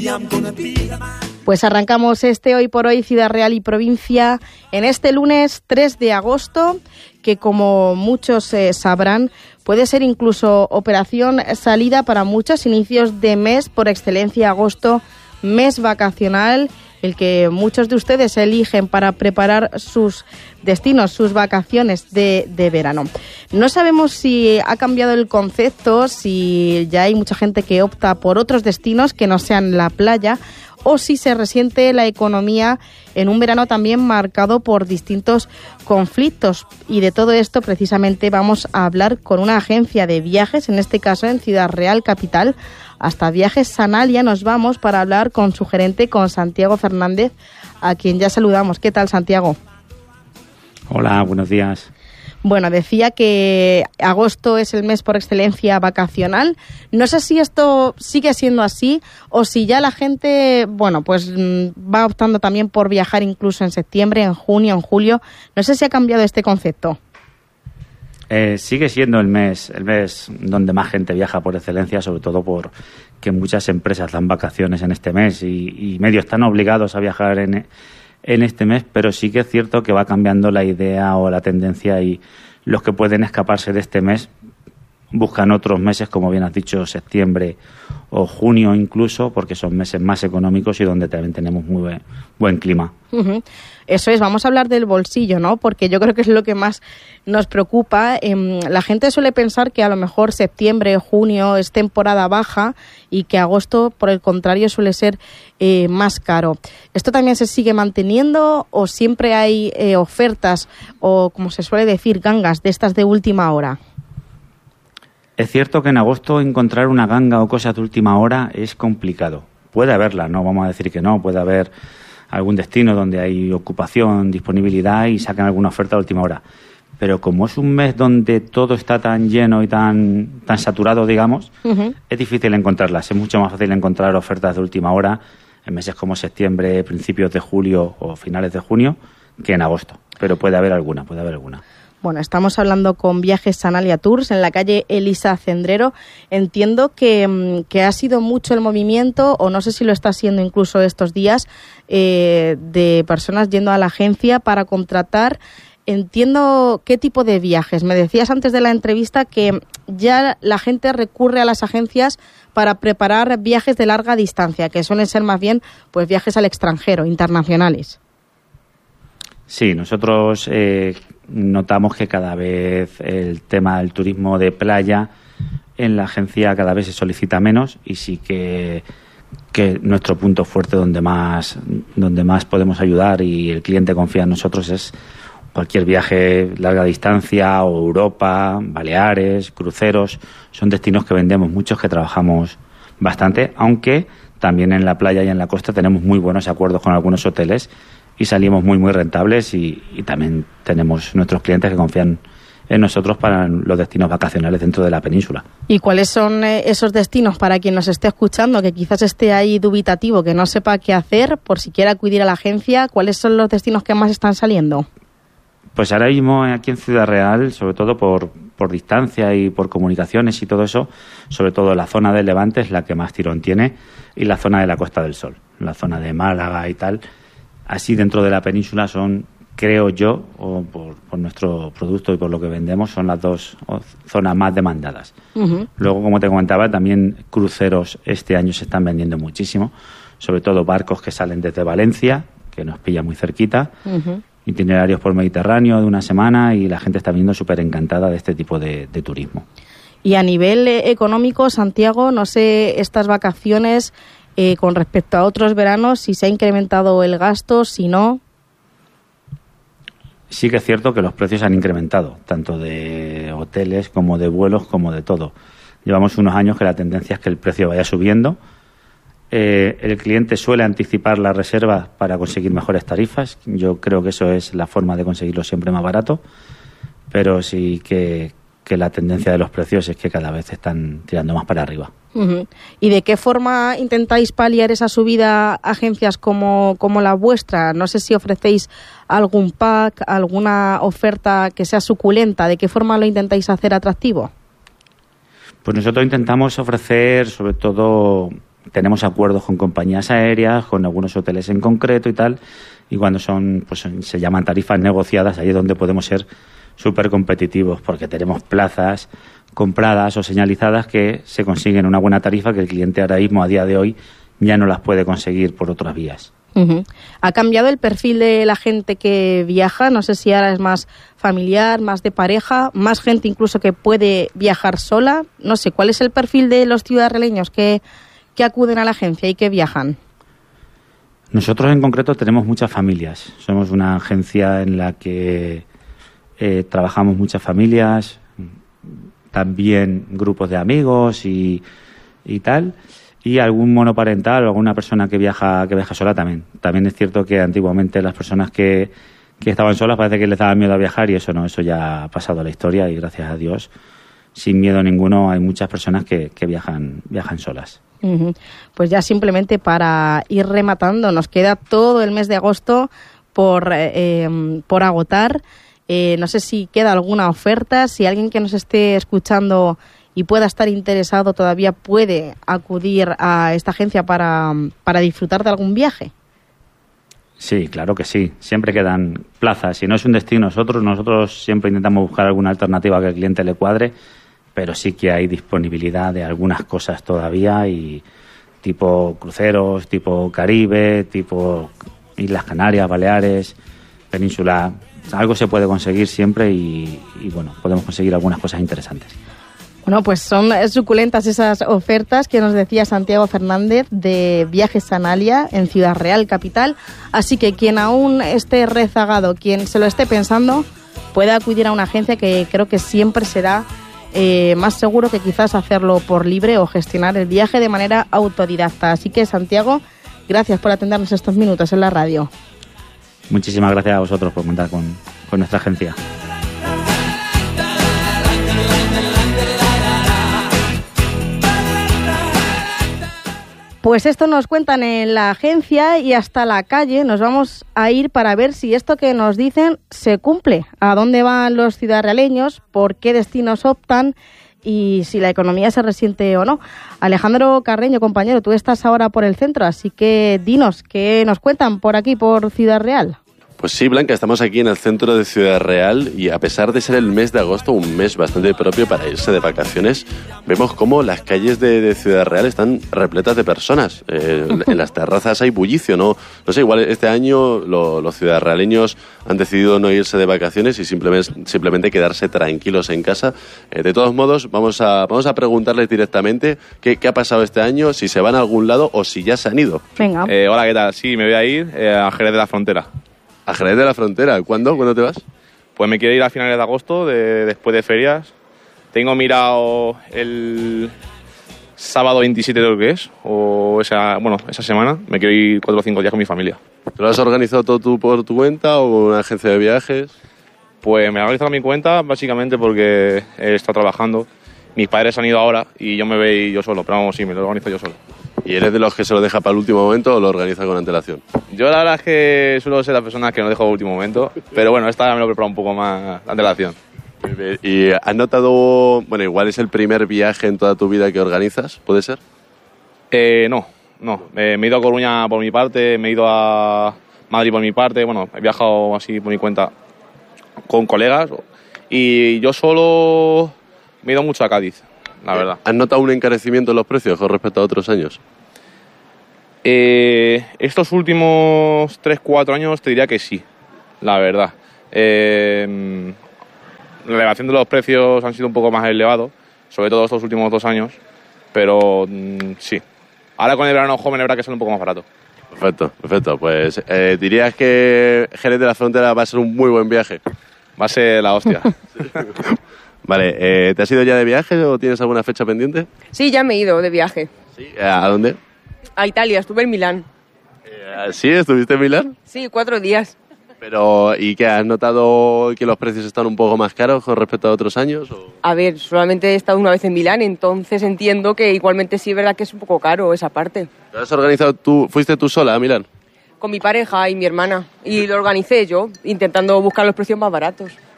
Pues arrancamos este Hoy por Hoy Ciudad Real y Provincia en este lunes 3 de agosto, que como muchos sabrán, puede ser incluso operación salida para muchos, inicios de mes por excelencia. Agosto, mes vacacional, el que muchos de ustedes eligen para preparar sus destinos, sus vacaciones de verano. No sabemos si ha cambiado el concepto, si ya hay mucha gente que opta por otros destinos que no sean la playa, o si se resiente la economía en un verano también marcado por distintos conflictos. Y de todo esto precisamente vamos a hablar con una agencia de viajes, en este caso en Ciudad Real Capital. Hasta Viajes Sanalia nos vamos para hablar con su gerente, con Santiago Fernández, a quien ya saludamos. ¿Qué tal, Santiago? Hola, buenos días. Bueno, decía que agosto es el mes por excelencia vacacional. No sé si esto sigue siendo así o si ya la gente, bueno, pues va optando también por viajar incluso en septiembre, en junio, en julio. No sé si ha cambiado este concepto. Sigue siendo el mes donde más gente viaja por excelencia, sobre todo por que muchas empresas dan vacaciones en este mes y medio están obligados a viajar en este mes, pero sí que es cierto que va cambiando la idea o la tendencia y los que pueden escaparse de este mes buscan otros meses, como bien has dicho, septiembre o junio incluso, porque son meses más económicos y donde también tenemos muy buen clima. Uh-huh. Eso es, vamos a hablar del bolsillo, ¿no? Porque yo creo que es lo que más nos preocupa. La gente suele pensar que a lo mejor septiembre, junio es temporada baja y que agosto, por el contrario, suele ser más caro. ¿Esto también se sigue manteniendo o siempre hay ofertas o, como se suele decir, gangas de estas de última hora? Es cierto que en agosto encontrar una ganga o cosas de última hora es complicado. Puede haberla, no vamos a decir que no, puede haber algún destino donde hay ocupación, disponibilidad y sacan alguna oferta de última hora. Pero como es un mes donde todo está tan lleno y tan saturado, digamos, uh-huh, es difícil encontrarlas. Es mucho más fácil encontrar ofertas de última hora en meses como septiembre, principios de julio o finales de junio que en agosto. Pero puede haber alguna. Bueno, estamos hablando con Viajes Sanalia Tours en la calle Elisa Cendrero. Entiendo que ha sido mucho el movimiento, o no sé si lo está siendo incluso estos días, de personas yendo a la agencia para contratar. Entiendo qué tipo de viajes. Me decías antes de la entrevista que ya la gente recurre a las agencias para preparar viajes de larga distancia, que suelen ser más bien pues viajes al extranjero, internacionales. Sí, nosotros notamos que cada vez el tema del turismo de playa en la agencia cada vez se solicita menos y sí que nuestro punto fuerte donde más podemos ayudar y el cliente confía en nosotros es cualquier viaje larga distancia o Europa, Baleares, cruceros. Son destinos que vendemos muchos, que trabajamos bastante, aunque también en la playa y en la costa tenemos muy buenos acuerdos con algunos hoteles y salimos muy rentables y también tenemos nuestros clientes que confían en nosotros para los destinos vacacionales dentro de la península. ¿Y cuáles son esos destinos para quien nos esté escuchando, que quizás esté ahí dubitativo, que no sepa qué hacer, por si quiere acudir a la agencia? ¿Cuáles son los destinos que más están saliendo? Pues ahora mismo aquí en Ciudad Real, sobre todo por distancia y por comunicaciones y todo eso, sobre todo la zona del Levante es la que más tirón tiene y la zona de la Costa del Sol, la zona de Málaga y tal. Así dentro de la península son, creo yo, o por nuestro producto y por lo que vendemos, son las dos zonas más demandadas. Uh-huh. Luego, como te comentaba, también cruceros este año se están vendiendo muchísimo, sobre todo barcos que salen desde Valencia, que nos pilla muy cerquita, uh-huh, itinerarios por Mediterráneo de una semana y la gente está viniendo súper encantada de este tipo de turismo. Y a nivel económico, Santiago, no sé, estas vacaciones con respecto a otros veranos, si se ha incrementado el gasto, si no. Sí que es cierto que los precios han incrementado, tanto de hoteles como de vuelos, como de todo. Llevamos unos años que la tendencia es que el precio vaya subiendo. El cliente suele anticipar la reserva para conseguir mejores tarifas. Yo creo que eso es la forma de conseguirlo siempre más barato, pero sí que la tendencia de los precios es que cada vez están tirando más para arriba. Uh-huh. ¿Y de qué forma intentáis paliar esa subida a agencias como la vuestra? No sé si ofrecéis algún pack, alguna oferta que sea suculenta. ¿De qué forma lo intentáis hacer atractivo? Pues nosotros intentamos ofrecer sobre todo tenemos acuerdos con compañías aéreas, con algunos hoteles en concreto y tal, y cuando son, pues se llaman tarifas negociadas, ahí es donde podemos ser súper competitivos, porque tenemos plazas compradas o señalizadas que se consiguen una buena tarifa que el cliente ahora mismo, a día de hoy, ya no las puede conseguir por otras vías. Uh-huh. ¿Ha cambiado el perfil de la gente que viaja? No sé si ahora es más familiar, más de pareja, más gente incluso que puede viajar sola. No sé, ¿cuál es el perfil de los ciudadrealeños que acuden a la agencia y que viajan? Nosotros en concreto tenemos muchas familias. Somos una agencia en la que trabajamos muchas familias, también grupos de amigos y tal, y algún monoparental o alguna persona que viaja sola también. También es cierto que antiguamente las personas que estaban solas parece que les daba miedo a viajar, y eso no, eso ya ha pasado a la historia, y gracias a Dios, sin miedo ninguno, hay muchas personas que viajan solas. Uh-huh. Pues ya simplemente para ir rematando, nos queda todo el mes de agosto por agotar. No sé si queda alguna oferta, si alguien que nos esté escuchando y pueda estar interesado todavía puede acudir a esta agencia para disfrutar de algún viaje. Sí, claro que sí. Siempre quedan plazas. Si no es un destino nosotros siempre intentamos buscar alguna alternativa que al cliente le cuadre, pero sí que hay disponibilidad de algunas cosas todavía, y tipo cruceros, tipo Caribe, tipo Islas Canarias, Baleares, Península. Algo se puede conseguir siempre y bueno, podemos conseguir algunas cosas interesantes. Bueno, pues son suculentas esas ofertas que nos decía Santiago Fernández de Viajes Analia en Ciudad Real, capital. Así que quien aún esté rezagado, quien se lo esté pensando, puede acudir a una agencia que creo que siempre será más seguro que quizás hacerlo por libre o gestionar el viaje de manera autodidacta. Así que, Santiago, gracias por atendernos estos minutos en la radio. Muchísimas gracias a vosotros por contar con nuestra agencia. Pues esto nos cuentan en la agencia, y hasta la calle nos vamos a ir para ver si esto que nos dicen se cumple. ¿A dónde van los ciudadrealeños? ¿Por qué destinos optan? Y si la economía se resiente o no. Alejandro Carreño, compañero, tú estás ahora por el centro, así que dinos, ¿qué nos cuentan por aquí, por Ciudad Real? Pues sí, Blanca, estamos aquí en el centro de Ciudad Real, y a pesar de ser el mes de agosto, un mes bastante propio para irse de vacaciones, vemos cómo las calles de Ciudad Real están repletas de personas. En las terrazas hay bullicio, ¿no? No sé, igual este año los ciudadrealeños han decidido no irse de vacaciones y simplemente quedarse tranquilos en casa. De todos modos, vamos a preguntarles directamente qué ha pasado este año, si se van a algún lado o si ya se han ido. Venga. Hola, ¿qué tal? Sí, me voy a ir a Jerez de la Frontera. ¿A Jerez de la Frontera? ¿Cuándo? ¿Cuándo te vas? Pues me quiero ir a finales de agosto, después de ferias. Tengo mirado el sábado 27, creo que es, o esa semana. Me quiero ir 4 o 5 días con mi familia. ¿Te lo has organizado todo tú por tu cuenta o una agencia de viajes? Pues me lo he organizado a mi cuenta, básicamente porque he estado trabajando. Mis padres han ido ahora y yo me voy yo solo, pero vamos, sí, me lo organizo yo solo. ¿Y eres de los que se lo deja para el último momento o lo organiza con antelación? Yo la verdad es que suelo ser la persona que no dejo al último momento, pero bueno, esta me lo he preparado un poco más de antelación. Muy bien. ¿Y has notado, bueno, igual es el primer viaje en toda tu vida que organizas, puede ser? No. Me he ido a Coruña por mi parte, me he ido a Madrid por mi parte, bueno, he viajado así por mi cuenta con colegas, y yo solo me he ido mucho a Cádiz, la verdad. ¿Has notado un encarecimiento en los precios con respecto a otros años? Estos últimos 3-4 años te diría que sí, la verdad. La elevación de los precios han sido un poco más elevados, sobre todo estos últimos 2 años, pero sí. Ahora con el verano joven habrá que ser un poco más barato. Perfecto. Pues dirías que Jerez de la Frontera va a ser un muy buen viaje. Va a ser la hostia. Vale, ¿te has ido ya de viaje o tienes alguna fecha pendiente? Sí, ya me he ido de viaje. ¿Sí? ¿A dónde? A Italia, estuve en Milán. ¿Sí? ¿Estuviste en Milán? Sí, 4 días. Pero, ¿y qué? ¿Has notado que los precios están un poco más caros con respecto a otros años? ¿O? A ver, solamente he estado una vez en Milán, entonces entiendo que igualmente sí es verdad que es un poco caro esa parte. ¿Lo has organizado tú? ¿Fuiste tú sola a Milán? Con mi pareja y mi hermana. Y lo organicé yo, intentando buscar los precios más baratos.